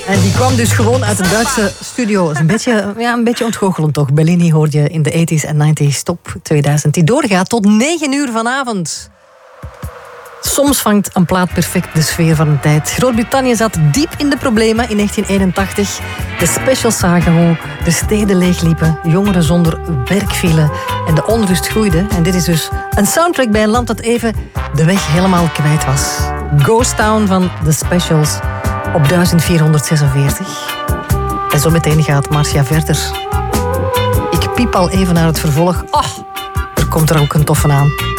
En die kwam dus gewoon uit de Duitse studio. Dat is een beetje ontgoochelend toch. Bellini hoorde je in de 80s en 90s top 2000. Die doorgaat tot 9 uur vanavond. Soms vangt een plaat perfect de sfeer van een tijd. Groot-Brittannië zat diep in de problemen in 1981. De specials zagen hoe de steden leegliepen, jongeren zonder werk vielen en de onrust groeide. En dit is dus een soundtrack bij een land dat even de weg helemaal kwijt was. Ghost Town van The Specials op 1446. En zo meteen gaat Marcia verder. Ik piep al even naar het vervolg. Er komt er ook een toffe aan.